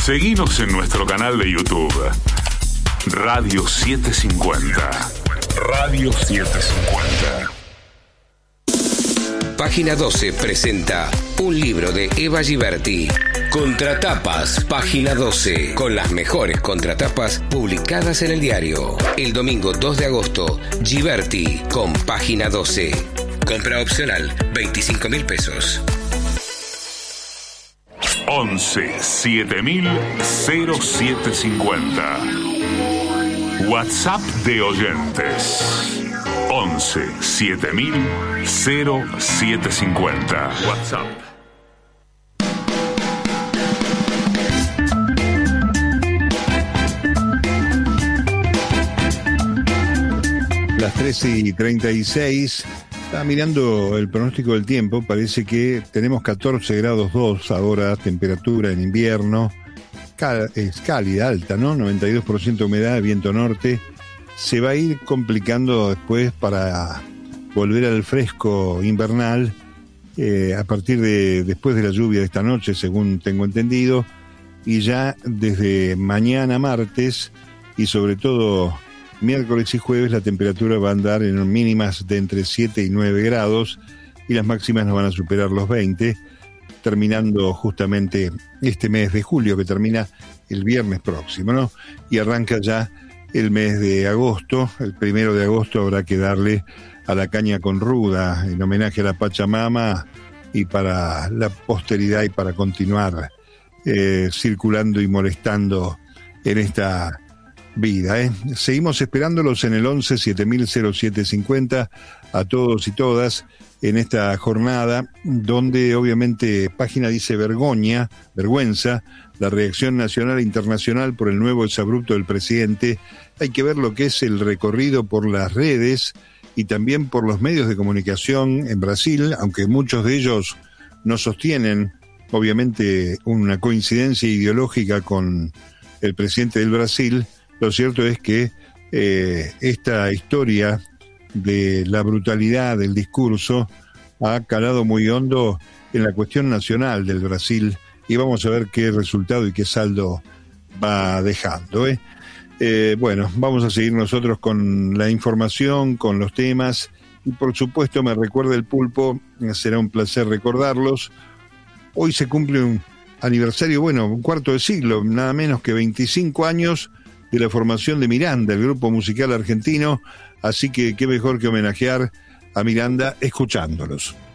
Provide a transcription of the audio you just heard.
Seguinos en nuestro canal de YouTube, Radio 750. Radio 750. Página 12 presenta un libro de Eva Giberti. Contratapas, Página 12, con las mejores contratapas publicadas en el diario. El domingo 2 de agosto, Giberti con Página 12. Compra opcional, 25.000 pesos. 11 7000 0750. WhatsApp de oyentes. 11 7000 0750. WhatsApp. Las 13:36. Estaba mirando el pronóstico del tiempo. Parece que tenemos 14 grados 2 ahora, temperatura en invierno. Es cálida, alta, ¿no? 92% humedad, viento norte. Se va a ir complicando después para volver al fresco invernal a partir de después de la lluvia de esta noche, según tengo entendido. Y ya desde mañana martes y sobre todo miércoles y jueves la temperatura va a andar en mínimas de entre 7 y 9 grados y las máximas no van a superar los 20, terminando justamente este mes de julio, que termina el viernes próximo, ¿no? Y arranca ya el mes de agosto. El 1 de agosto habrá que darle a la caña con ruda en homenaje a la Pachamama y para la posteridad y para continuar circulando y molestando en esta vida, Seguimos esperándolos en el 11 7000 0750 a todos y todas en esta jornada donde obviamente Página dice vergüenza, la reacción nacional e internacional por el nuevo exabrupto del presidente. Hay que ver lo que es el recorrido por las redes y también por los medios de comunicación en Brasil, aunque muchos de ellos no sostienen obviamente una coincidencia ideológica con el presidente del Brasil. Lo cierto es que esta historia de la brutalidad del discurso ha calado muy hondo en la cuestión nacional del Brasil y vamos a ver qué resultado y qué saldo va dejando. Bueno, vamos a seguir nosotros con la información, con los temas y por supuesto me recuerda el Pulpo, será un placer recordarlos. Hoy se cumple un aniversario, un cuarto de siglo, nada menos que 25 años de la formación de Miranda, el grupo musical argentino, así que qué mejor que homenajear a Miranda escuchándolos.